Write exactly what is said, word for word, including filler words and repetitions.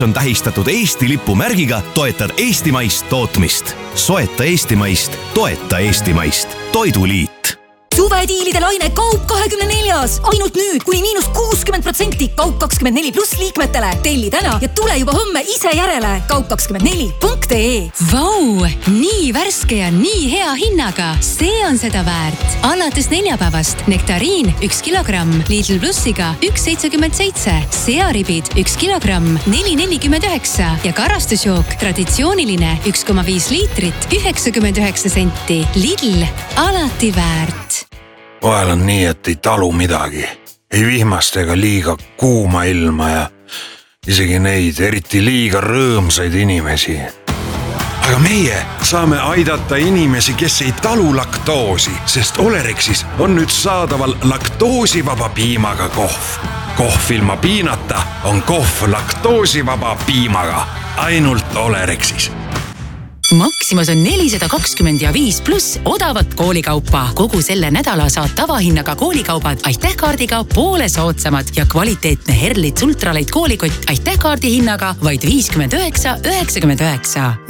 on tähistatud Eesti lipumärgiga, toetad eestimaist tootmist. Soeta eestimaist, toeta eestimaist. Toiduliit. Suvediilide laine Kaup kahekümne neljas. Ainult nüüd kuni miinus kuuskümmend protsenti Kaup kakskümmend neli pluss liikmetele. Telli täna ja tule juba homme ise järele. kaup kakskümmend neli punkt ee. Vau! Nii värske ja nii hea hinnaga. See on seda väärt. Alates neljapäevast nektariin üks kilogramm, Lidl Plussiga üks seitsekümmend seitse, searibid üks kilogramm, neli nelikümmend üheksa ja karastusjook traditsiooniline üks koma viis liitrit, üheksakümmend üheksa senti. Lidl, alati väärt. Vahel on nii, et ei talu midagi. Ei vihmast ega liiga kuuma ilma ja isegi neid eriti liiga rõõmsaid inimesi. Aga meie saame aidata inimesi, kes ei talu laktoosi, sest Olerexis on nüüd saadaval laktoosivaba piimaga kohv. Kohv ilma piinata on kohv laktoosivaba piimaga. Ainult Olerexis. Maximas on nelisada kakskümmend ja viis pluss odavat koolikaupa. Kogu selle nädala saad tavahinnaga koolikaubad Aitäh-kaardiga poole soodsamad ja kvaliteetne Herlits ultralight koolikott Aitäh-kaardi hinnaga vaid viiskümmend üheksa üheksakümmend üheksa.